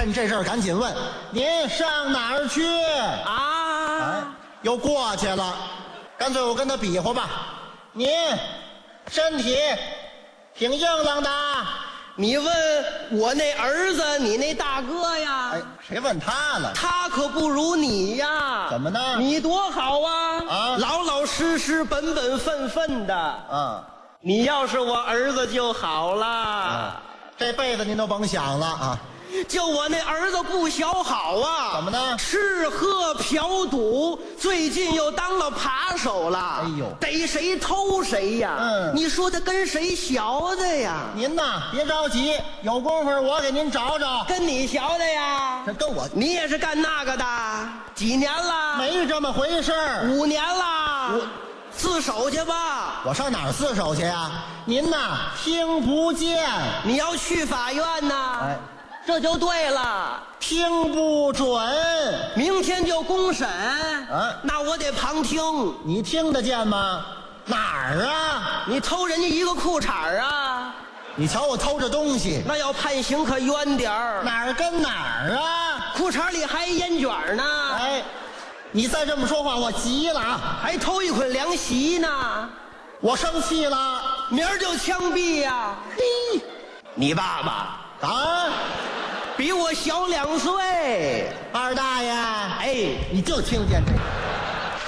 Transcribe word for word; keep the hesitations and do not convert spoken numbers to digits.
趁这事儿赶紧问您上哪儿去啊？ 哎，又过去了，干脆我跟他比划吧。您身体挺硬朗的。 你问我那儿子，你那大哥呀？ 哎，谁问他了？ 他可不如你呀。 怎么呢？ 你多好啊！ 啊， 老老实实、本本分分的。 啊， 你要是我儿子就好了。 啊，这辈子您都甭想了啊！ 就我那儿子不小好啊！ 怎么呢？ 吃喝嫖赌，最近又当了扒手了。 哎呦， 逮谁偷谁呀！ 嗯， 你说他跟谁学的呀？ 您呐，别着急，有功夫我给您找找。 跟你学的呀？ 这跟我， 你也是干那个的？几年了？ 没这么回事儿。 五年了。 我自首去吧。 我上哪儿自首去呀？您呐，听不见。 你要去法院呐？ 哎， 这就对了， 听不准。 明天就公审。 啊， 那我得旁听。 你听得见吗？哪儿啊？ 你偷人家一个裤衩啊？ 你瞧我偷着东西， 那要判刑可冤点儿。 哪儿跟哪儿啊？ 裤衩里还烟卷呢。 哎，你再这么说话，我急了啊！ 还偷一捆凉席呢。 我生气了， 明儿就枪毙呀！嘿，你爸爸啊， 比我小两岁。 二大爷， 哎， 你就听见这个。